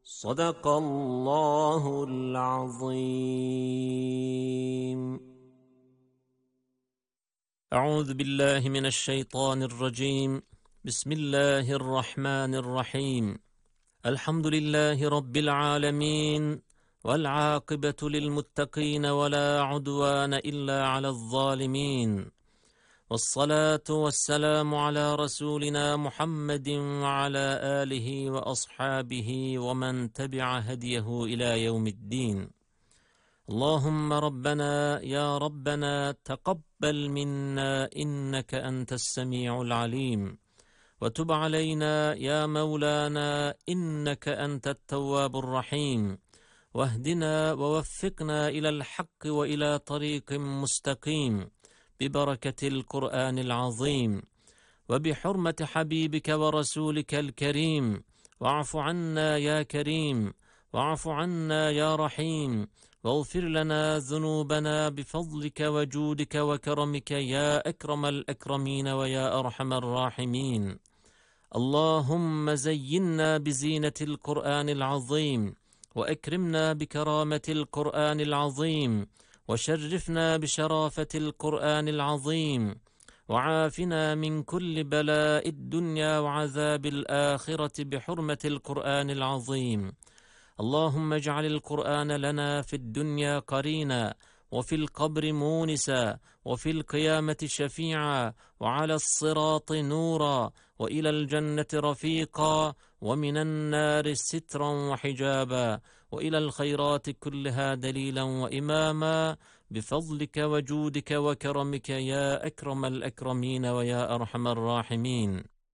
صدق الله العظيم. أعوذ بالله من الشيطان الرجيم. بسم الله الرحمن الرحيم. الحمد لله رب العالمين، والعاقبة للمتقين ولا عدوان إلا على الظالمين، والصلاة والسلام على رسولنا محمد وعلى آله وأصحابه ومن تبع هديه إلى يوم الدين. اللهم ربنا يا ربنا تقبل منا إنك أنت السميع العليم، وتب علينا يا مولانا إنك أنت التواب الرحيم، واهدنا ووفقنا إلى الحق وإلى طريق مستقيم ببركة القرآن العظيم، وبحرمة حبيبك ورسولك الكريم. واعف عنا يا كريم، واعف عنا يا رحيم، واغفر لنا ذنوبنا بفضلك وجودك وكرمك يا أكرم الأكرمين ويا أرحم الراحمين. اللهم زينا بزينة القرآن العظيم، وأكرمنا بكرامة القرآن العظيم، وشرفنا بشرافة القرآن العظيم، وعافنا من كل بلاء الدنيا وعذاب الآخرة بحرمة القرآن العظيم. اللهم اجعل القرآن لنا في الدنيا قرينا، وفي القبر مونسا، وفي القيامة شفيعا، وعلى الصراط نورا، وإلى الجنة رفيقا، ومن النار سترا وحجابا، وإلى الخيرات كلها دليلا وإماما بفضلك وجودك وكرمك يا أكرم الأكرمين ويا أرحم الراحمين.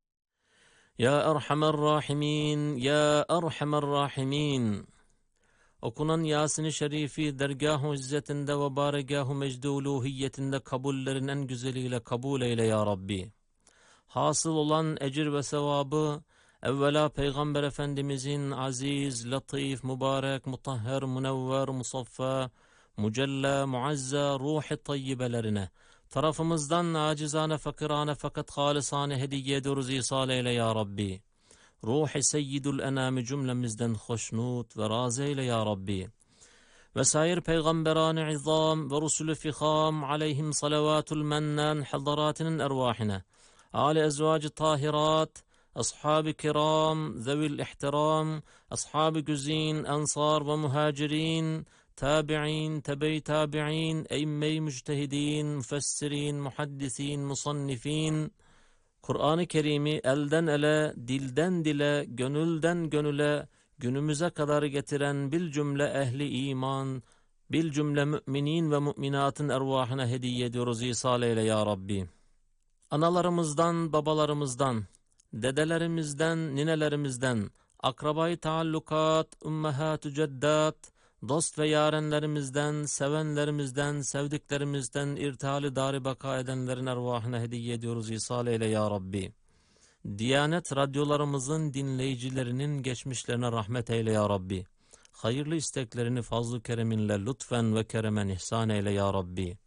Ya Erhamer Rahimin, Ya Erhamer Rahimin. Okunan Yasin-i Şerifi dergâh-ı izzetinde ve bâregâh-ı mecd-i uluhiyetinde kabullerin en güzeliyle kabul eyle ya Rabbi. Hasıl olan ecir ve sevabı evvela Peygamber Efendimizin aziz, latif, mübarek, mutahher, münevver, musaffa, mücella, muazza, ruh-i tayyibelerine tarafımızdan acizane, fakirane fakat halisane hediye ediyoruz, ihsal eyle ya Rabbi. Ruh-i seyyidül enami cümlemizden hoşnut ve razı eyle ya Rabbi. Vesair peygamberani izam ve rusulü fiham aleyhim salavatul mennan hadaratinin ervahine, âli ezvacı tahirat, ashab-ı kiram, zevil ihtiram, ashab-ı güzin, ensar ve muhacirin, tabi'in, tebe-i tabi'in, e'imme-i müctehidin, müfessirin, muhaddisin, musannifin, Kur'an-ı Kerim'i elden ele, dilden dile, gönülden gönüle, günümüze kadar getiren bil cümle ehli iman, bil cümle müminin ve müminatın ervahına hediye ediyoruz, ihsal eyle ya Rabbi. Analarımızdan, babalarımızdan, dedelerimizden, ninelerimizden, akrabayı taallukat, ummehat-ı ceddat, dost ve yarenlerimizden, sevenlerimizden, sevdiklerimizden irtihali dar-ı baka edenlerin ervahına hediye ediyoruz, ihsal eyle ya Rabbi. Diyanet radyolarımızın dinleyicilerinin geçmişlerine rahmet eyle ya Rabbi. Hayırlı isteklerini fazl-ı kereminle lütfen ve keremen ihsan eyle ya Rabbi.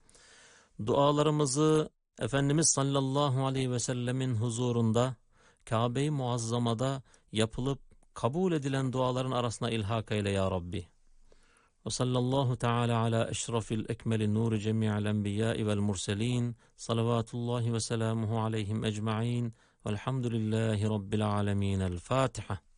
Dualarımızı Efendimiz sallallahu aleyhi ve sellemin huzurunda, Kabe-i Muazzama'da yapılıp kabul edilen duaların arasına ilhak eyle ya Rabbi. Ve sallallahu teala ala eşrafil ekmeli nuri cemi'al enbiyai vel murselin, salavatullahi ve selamuhu aleyhim ecma'in, velhamdülillahi rabbil alemin. El Fatiha.